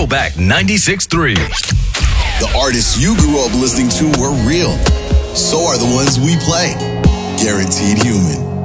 Throwback 96.3. The artists you grew up listening to were real. So are the ones we play. Guaranteed Human.